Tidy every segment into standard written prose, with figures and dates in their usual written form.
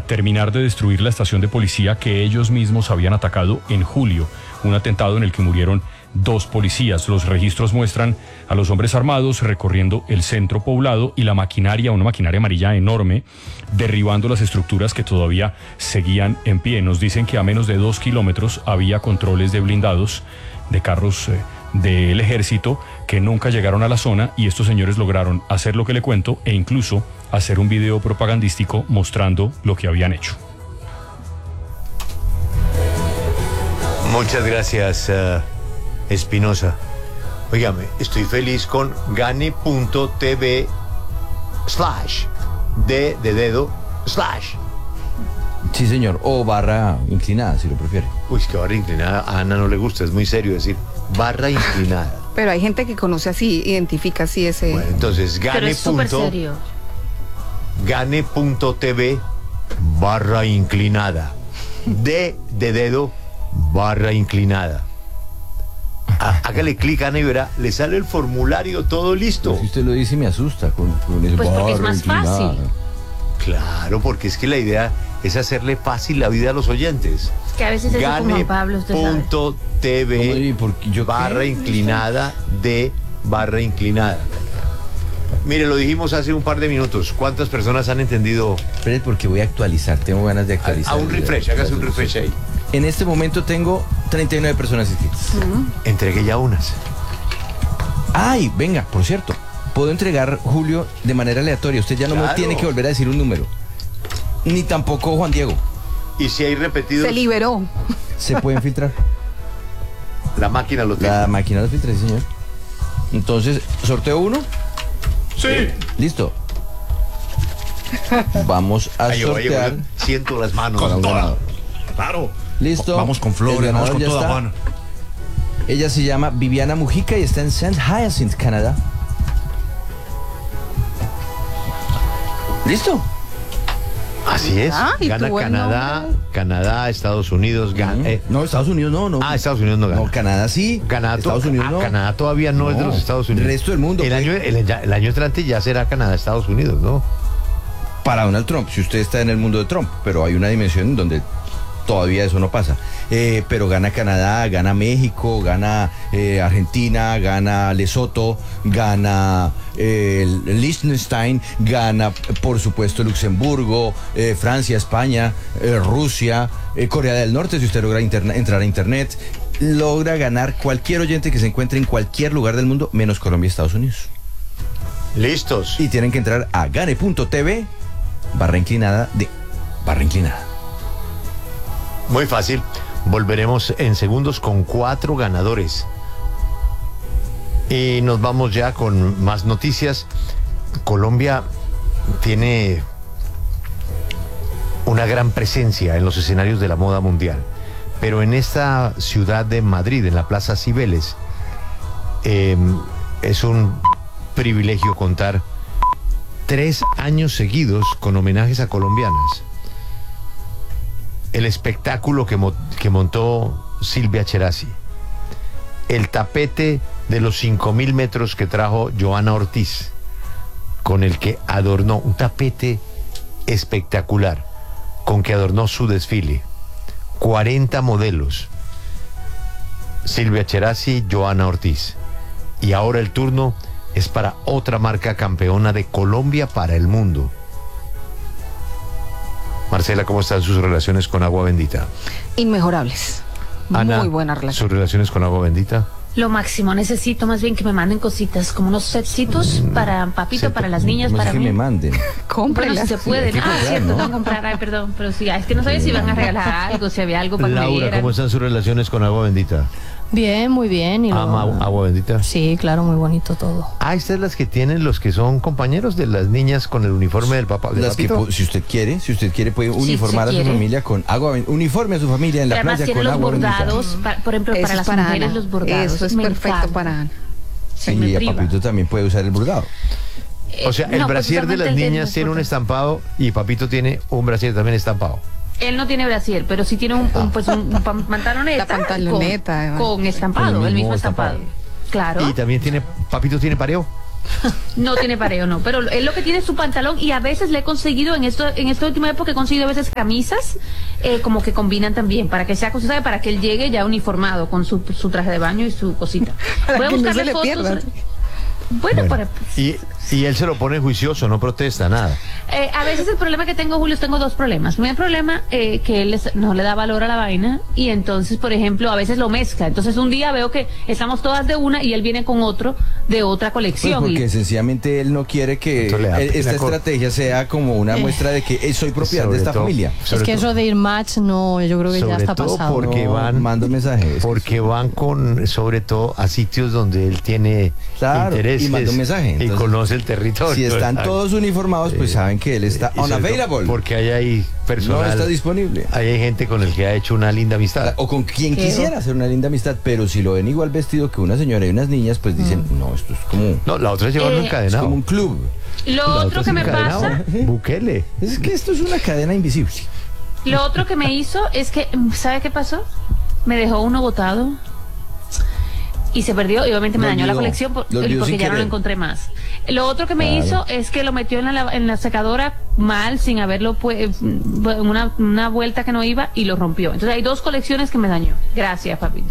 terminar de destruir la estación de policía que ellos mismos habían atacado en julio, un atentado en el que murieron 2 policías. Los registros muestran a los hombres armados recorriendo el centro poblado y la maquinaria, una maquinaria amarilla enorme, derribando las estructuras que todavía seguían en pie. Nos dicen que a menos de 2 kilómetros había controles de blindados, de carros del ejército que nunca llegaron a la zona, y estos señores lograron hacer lo que le cuento e incluso hacer un video propagandístico mostrando lo que habían hecho. Muchas gracias, Espinosa. Óigame, estoy feliz con gane.tv/ de dedo / Sí, señor, o barra inclinada, si lo prefiere. Uy, es que barra inclinada a Ana no le gusta, es muy serio decir barra inclinada. Pero hay gente que conoce así, identifica así ese... Bueno, entonces Pero es súper serio. gane.tv/ de dedo / inclinada. Hágale clic, Ana, y verá, le sale el formulario todo listo. Pues si usted lo dice me asusta con ese Pues porque es barra más inclinada. fácil. Claro, porque es que la idea es hacerle fácil la vida a los oyentes. Es que a veces eso como Juan Pablo, usted sabe. Gane.tv ¿Y por qué yo qué? / inclinada de / inclinada. Mire, lo dijimos hace un par de minutos. ¿Cuántas personas han entendido? Espere, porque voy a actualizar, tengo ganas de actualizar. A un refresh, hágase un refresh ahí. En este momento tengo 39 personas inscritas. Entregué ya unas. Ay, venga, por cierto, puedo entregar, Julio, de manera aleatoria. Usted ya no me Claro. tiene que volver a decir un número. Ni tampoco Juan Diego. Y si hay repetidos, Se liberó. Se pueden filtrar. la máquina lo tiene. La máquina lo filtra, sí, señor. Entonces, ¿sorteo 1? Sí. Listo. Vamos a Ahí voy, sortear. siento las manos. Con un ganador. Claro. Listo. Vamos con El flores, vamos ganador con ya toda está. Juan. Ella se llama Viviana Mujica y está en St. Hyacinth, Canadá. ¿Listo? Así es. ¿y Gana tuvo el Canadá, nombre? Canadá, Estados Unidos. No, Estados Unidos no. Estados Unidos no gana. No, Canadá sí. Canadá, Estados Unidos no. Canadá todavía no es de los Estados Unidos. El resto del mundo. El año entrante ya será Canadá, Estados Unidos, ¿no? Para Donald Trump, si usted está en el mundo de Trump, pero hay una dimensión en donde todavía eso no pasa. Pero gana Canadá, gana México, gana Argentina, gana Lesoto, gana Liechtenstein, gana por supuesto Luxemburgo, Francia, España, Rusia, Corea del Norte, si usted logra entrar a internet, logra ganar cualquier oyente que se encuentre en cualquier lugar del mundo, menos Colombia y Estados Unidos. Listos. Y tienen que entrar a gane.tv / inclinada. Muy fácil. Volveremos en segundos con 4 ganadores. Y nos vamos ya con más noticias. Colombia tiene una gran presencia en los escenarios de la moda mundial. Pero en esta ciudad de Madrid, en la Plaza Cibeles, es un privilegio contar 3 años seguidos con homenajes a colombianas. El espectáculo que montó Silvia Cherasi, el tapete de los 5.000 metros que trajo Joana Ortiz, con el que adornó, un tapete espectacular, con que adornó su desfile, 40 modelos, Silvia Cherasi, Joana Ortiz. Y ahora el turno es para otra marca campeona de Colombia para el mundo. Marcela, ¿cómo están sus relaciones con Agua Bendita? Inmejorables. Ana, Muy buena relación. ¿sus relaciones con Agua Bendita? Lo máximo, necesito más bien que me manden cositas, como unos setcitos para papito, para las niñas, No es para que mí. me manden. Bueno, Cómprela. si se puede. hay que comprar, Cierto, ¿no? tengo que comprar. Ay, perdón, pero sí, es que no sabía si iban a regalar algo, si había algo para que me Laura, dieran. ¿cómo están sus relaciones con Agua Bendita? Bien, muy bien. Y ¿Ama Agua Bendita? Sí, claro, muy bonito todo. Ah, estas las que tienen los que son compañeros de las niñas con el uniforme del papá. Las que, papito. si usted quiere puede uniformar a su quiere. familia con agua, uniforme a su familia en la Además playa tiene con los agua bendita. bordados, por ejemplo, Eso para es las para mujeres Ana. los bordados. Eso es me perfecto encanta. para Ana. Se me Sí, a priva. papito también puede usar el bordado. O sea, el No, brasier de precisamente las el de niñas los tiene un bordados. estampado y papito tiene un brasier también estampado. Él no tiene brasier, pero sí tiene un pantaloneta. La pantaloneta, con estampado, Con el el mismo mismo estampado. Claro. Y también papito tiene pareo. No tiene pareo, no, pero es lo que tiene su pantalón y a veces le he conseguido, en esta última época he conseguido a veces camisas como que combinan también, para que sea cosa, ¿sabe? Para que él llegue ya uniformado con su traje de baño y su cosita. Para que no se le pierda. Bueno, para... Y él se lo pone juicioso, no protesta, nada. A veces el problema que tengo, Julio, tengo dos problemas. Primer problema, que él no le da valor a la vaina y entonces, por ejemplo, a veces lo mezcla. Entonces un día veo que estamos todas de una y él viene con otro de otra colección. Pues porque sencillamente él no quiere que esta estrategia sea como una muestra de que soy propiedad de esta familia. Es que eso de ir match, no, yo creo que ya está pasado. Porque mando mensajes. Porque van sobre todo a sitios donde él tiene intereses y manda un mensaje. Entonces, y conoce el territorio. Si están todos uniformados, pues saben que él está unavailable. Porque hay personal. No está disponible. Hay gente con el que ha hecho una linda amistad. O con quien quisiera hacer una linda amistad, pero si lo ven igual vestido que una señora y unas niñas, pues dicen, no, esto es como... No, la otra es llevarlo encadenado. Es como un club. Lo otro que me pasa... Bukele. Es que esto es una cadena invisible. Lo otro que me hizo es que, ¿sabe qué pasó? Me dejó uno botado y se perdió y obviamente me dañó la colección porque ya no lo encontré más. Lo otro que me hizo es que lo metió en la secadora mal, sin haberlo una vuelta que no iba y lo rompió. Entonces hay dos colecciones que me dañó. Gracias, papito.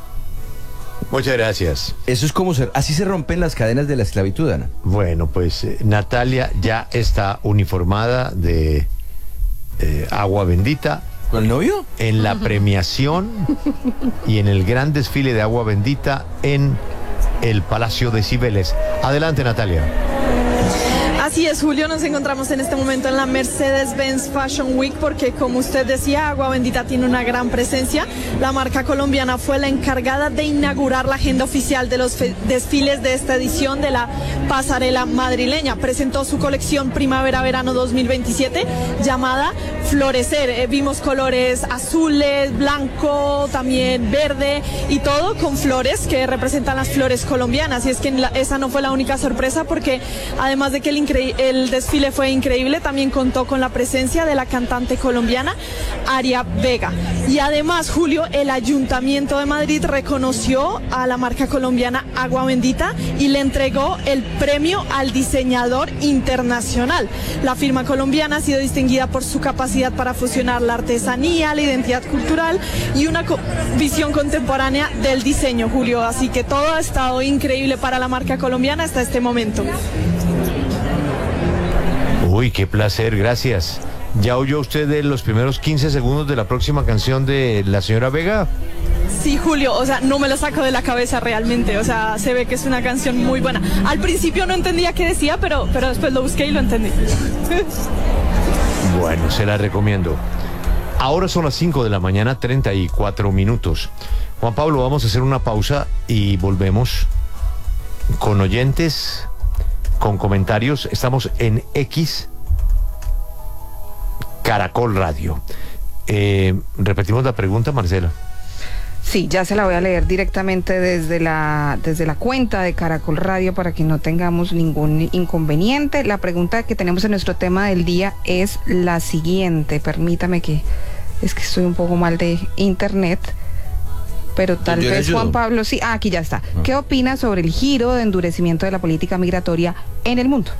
Muchas gracias. Eso es como así se rompen las cadenas de la esclavitud, Ana. Bueno, pues Natalia ya está uniformada de agua bendita. ¿Con el novio? En la premiación y en el gran desfile de agua bendita en el Palacio de Cibeles. Adelante, Natalia. Así es, Julio, nos encontramos en este momento en la Mercedes-Benz Fashion Week porque, como usted decía, Agua Bendita tiene una gran presencia. La marca colombiana fue la encargada de inaugurar la agenda oficial de los desfiles de esta edición de la pasarela madrileña. Presentó su colección Primavera-Verano 2027 llamada Florecer. Vimos colores azules, blanco, también verde y todo con flores que representan las flores colombianas. Y es que esa no fue la única sorpresa porque, además de que el desfile fue increíble, también contó con la presencia de la cantante colombiana Aria Vega. Y además, Julio, el Ayuntamiento de Madrid reconoció a la marca colombiana Agua Bendita y le entregó el premio al diseñador internacional. La firma colombiana ha sido distinguida por su capacidad para fusionar la artesanía, la identidad cultural y una visión contemporánea del diseño, Julio. Así que todo ha estado increíble para la marca colombiana hasta este momento. Uy, qué placer, gracias. ¿Ya oyó usted de los primeros 15 segundos de la próxima canción de la señora Vega? Sí, Julio, o sea, no me lo saco de la cabeza realmente, o sea, se ve que es una canción muy buena. Al principio no entendía qué decía, pero después lo busqué y lo entendí. Bueno, se la recomiendo. Ahora son las 5 de la mañana, 34 minutos. Juan Pablo, vamos a hacer una pausa y volvemos con oyentes, con comentarios. Estamos en X Caracol Radio. Repetimos la pregunta, Marcela. Sí, ya se la voy a leer directamente desde la cuenta de Caracol Radio para que no tengamos ningún inconveniente. La pregunta que tenemos en nuestro tema del día es la siguiente. Permítame que estoy un poco mal de internet, pero tal vez Juan Pablo sí. Aquí ya está. ¿Qué opina sobre el giro de endurecimiento de la política migratoria en el mundo?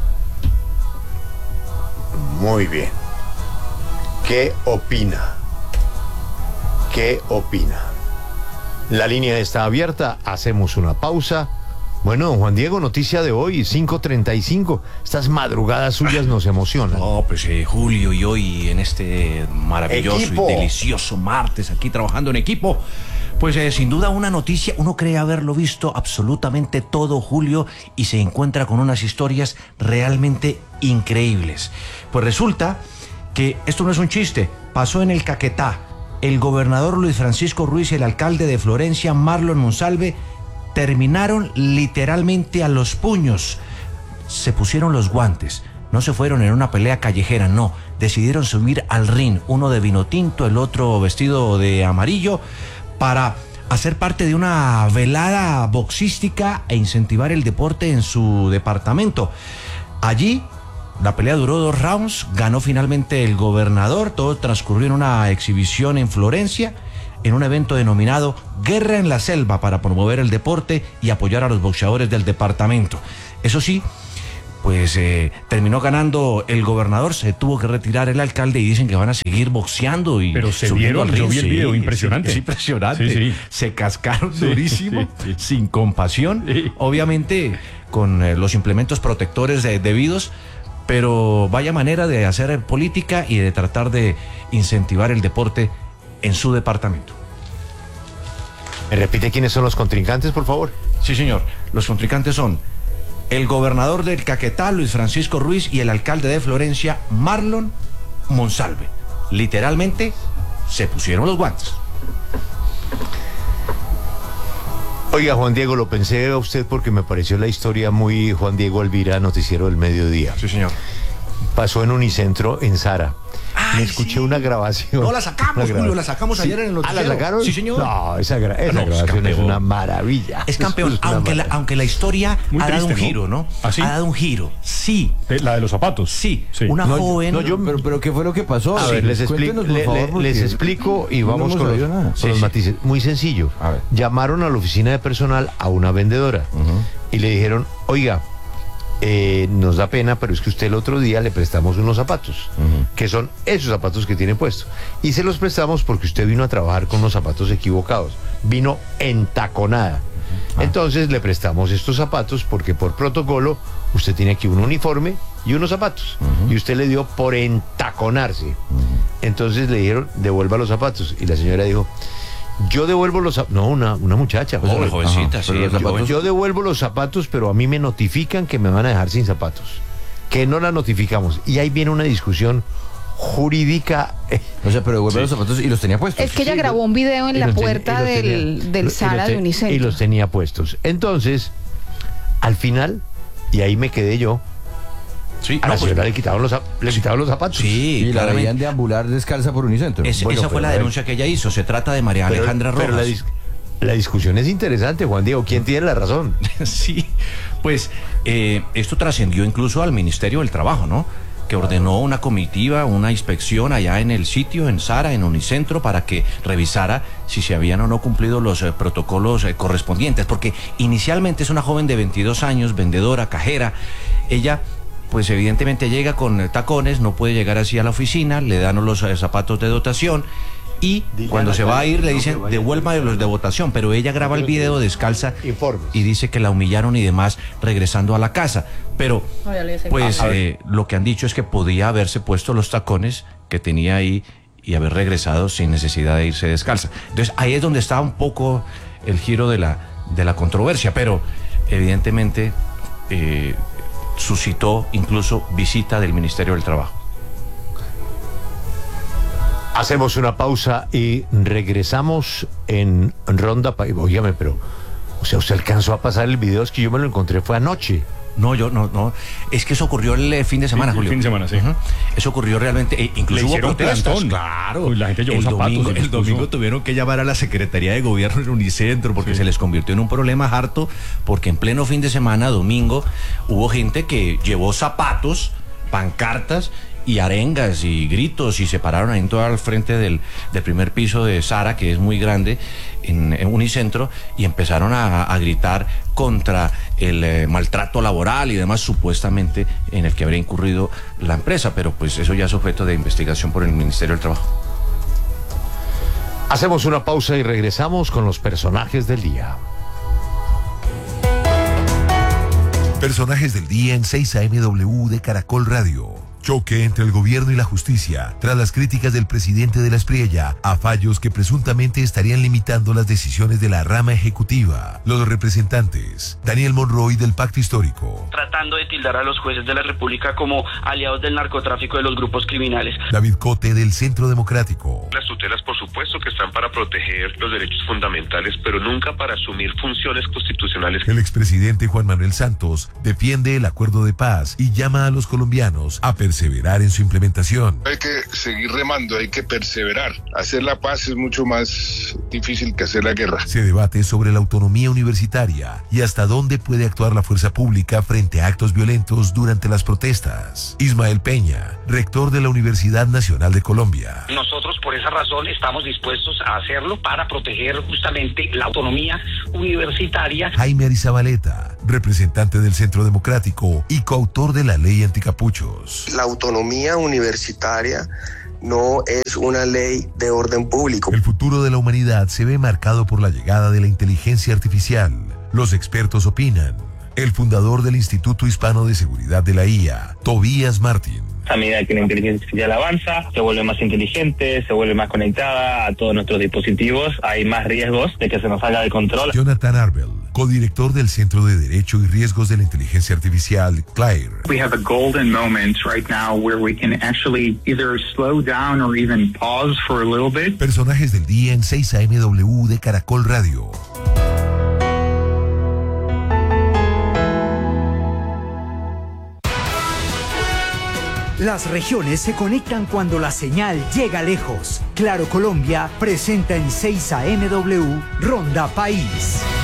Muy bien. ¿Qué opina? ¿Qué opina? La línea está abierta, hacemos una pausa. Bueno, don Juan Diego, noticia de hoy, 5:35. Estas madrugadas suyas nos emocionan. No, pues Julio, y hoy en este maravilloso y delicioso martes, aquí trabajando en equipo, pues sin duda una noticia, uno cree haberlo visto absolutamente todo, Julio, y se encuentra con unas historias realmente increíbles. Pues resulta que esto no es un chiste, pasó en el Caquetá. El gobernador Luis Francisco Ruiz y el alcalde de Florencia, Marlon Monsalve, terminaron literalmente a los puños. Se pusieron los guantes, no se fueron en una pelea callejera, no, decidieron subir al ring, uno de vino tinto, el otro vestido de amarillo, para hacer parte de una velada boxística e incentivar el deporte en su departamento. Allí la pelea duró 2 rounds, ganó finalmente el gobernador, todo transcurrió en una exhibición en Florencia, en un evento denominado Guerra en la Selva para promover el deporte y apoyar a los boxeadores del departamento. Eso sí, pues terminó ganando el gobernador, se tuvo que retirar el alcalde y dicen que van a seguir boxeando. Pero se vieron, yo vi el video, impresionante. Es impresionante. Sí. Se cascaron durísimo, sí. sin compasión, obviamente con los implementos protectores debidos, pero vaya manera de hacer política y de tratar de incentivar el deporte en su departamento. ¿Me repite quiénes son los contrincantes, por favor? Sí, señor. Los contrincantes son el gobernador del Caquetá, Luis Francisco Ruiz, y el alcalde de Florencia, Marlon Monsalve. Literalmente se pusieron los guantes. Oiga, Juan Diego, lo pensé a usted porque me pareció la historia muy Juan Diego Alvira, noticiero del mediodía. Sí, señor. Pasó en Unicentro, en Sara. Me escuché una grabación. No la sacamos, Julio, la sacamos ayer en el noticiero. ¿La sacaron? Sí, señor. No, esa grabación es una maravilla. Es campeón, aunque la historia muy ha dado triste, un giro, ¿no? ¿Ah, sí? Ha dado un giro, sí. La de los zapatos. Sí. Una joven... Pero ¿qué fue lo que pasó? A ver, les explico y vamos con los matices. Muy sencillo. Llamaron a la oficina de personal a una vendedora y le dijeron, oiga, nos da pena, pero es que usted el otro día le prestamos unos zapatos, que son esos zapatos que tiene puestos. Y se los prestamos porque usted vino a trabajar con los zapatos equivocados. Vino entaconada. Entonces le prestamos estos zapatos porque por protocolo usted tiene aquí un uniforme y unos zapatos. Y usted le dio por entaconarse. Entonces le dijeron, devuelva los zapatos. Y la señora dijo, yo devuelvo los zapatos. No, una muchacha. Pues una jovencita, sí. Yo devuelvo los zapatos, pero a mí me notifican que me van a dejar sin zapatos. Que no la notificamos. Y ahí viene una discusión jurídica. O sea, pero devuelve los zapatos y los tenía puestos. Es que ella grabó un video en la puerta del Sara de Unicentro. Y los tenía puestos. Entonces, al final, y ahí me quedé yo, sí, a la señora le quitaban los zapatos. Sí, y la veían deambular descalza por Unicentro. Esa fue la denuncia que ella hizo. Se trata de María Alejandra Rojas. Pero la discusión es interesante, Juan Diego. ¿Quién tiene la razón? Sí, pues esto trascendió incluso al Ministerio del Trabajo, ¿no? Que ordenó una comitiva, una inspección allá en el sitio, en Sara, en Unicentro, para que revisara si se habían o no cumplido los protocolos correspondientes. Porque inicialmente es una joven de 22 años, vendedora, cajera. Ella, pues evidentemente llega con tacones, no puede llegar así a la oficina, le dan los zapatos de dotación. Y cuando se va a ir le dicen, devuélvame los de votación, pero ella graba el video descalza y dice que la humillaron y demás regresando a la casa. Pero, pues, lo que han dicho es que podía haberse puesto los tacones que tenía ahí y haber regresado sin necesidad de irse descalza. Entonces, ahí es donde está un poco el giro de la controversia, pero evidentemente suscitó incluso visita del Ministerio del Trabajo. Hacemos una pausa y regresamos en Ronda País. Óigame, pero, o sea, usted alcanzó a pasar el video, es que yo me lo encontré, fue anoche. No, no. Es que eso ocurrió el fin de semana, Julio. El fin de semana, sí. Eso ocurrió realmente, incluso hubo protestas. Plantón. Claro. Uy, la gente llevó zapatos. El domingo tuvieron que llamar a la Secretaría de Gobierno en Unicentro porque se les convirtió en un problema harto, porque en pleno fin de semana, domingo, hubo gente que llevó zapatos, pancartas y arengas y gritos y se pararon ahí en todo al frente del primer piso de Sara, que es muy grande, en Unicentro, y empezaron a gritar contra el maltrato laboral y demás, supuestamente en el que habría incurrido la empresa, pero pues eso ya es objeto de investigación por el Ministerio del Trabajo. Hacemos una pausa y regresamos con los personajes del día. Personajes del día en 6 AM de Caracol Radio. Choque entre el gobierno y la justicia, tras las críticas del presidente de la Espriella a fallos que presuntamente estarían limitando las decisiones de la rama ejecutiva. Los representantes, Daniel Monroy del Pacto Histórico. Tratando de tildar a los jueces de la República como aliados del narcotráfico de los grupos criminales. David Cote del Centro Democrático. Las tutelas, por supuesto, que están para proteger los derechos fundamentales, pero nunca para asumir funciones constitucionales. El expresidente Juan Manuel Santos defiende el acuerdo de paz y llama a los colombianos a perseverar en su implementación. Hay que seguir remando, hay que perseverar. Hacer la paz es mucho más difícil que hacer la guerra. Se debate sobre la autonomía universitaria y hasta dónde puede actuar la fuerza pública frente a actos violentos durante las protestas. Ismael Peña, rector de la Universidad Nacional de Colombia. Nosotros por esa razón estamos dispuestos a hacerlo para proteger justamente la autonomía universitaria. Jaime Arizabaleta, representante del Centro Democrático y coautor de la ley anticapuchos. La autonomía universitaria no es una ley de orden público. El futuro de la humanidad se ve marcado por la llegada de la inteligencia artificial. Los expertos opinan. El fundador del Instituto Hispano de Seguridad de la IA, Tobías Martín. A medida que la inteligencia artificial avanza, se vuelve más inteligente, se vuelve más conectada a todos nuestros dispositivos, hay más riesgos de que se nos salga de control. Jonathan Arbel, codirector del Centro de Derecho y Riesgos de la Inteligencia Artificial, CLAIR. We have a golden moment right now where we can actually either slow down or even pause for a little bit. Personajes del día en 6 AMW de Caracol Radio. Las regiones se conectan cuando la señal llega lejos. Claro Colombia presenta en 6 AMW Ronda País.